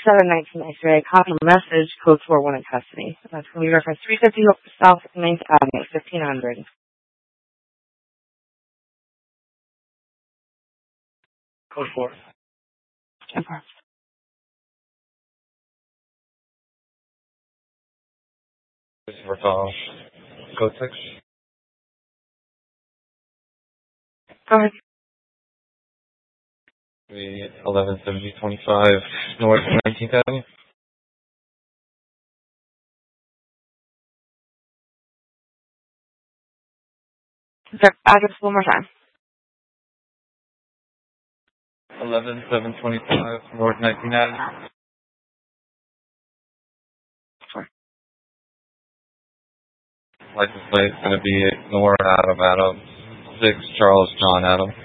719 X-ray, copy message, code 41 in custody. That's going to be reference 350 South 9th Avenue, 1500. Code 4. Okay. Christopher Call. Code 6. Go ahead. 117025 North 19th Avenue. Okay, address one more time. 11725 North 19th Avenue. Sure. License plate is going to be North Adam 6 Charles John Adam.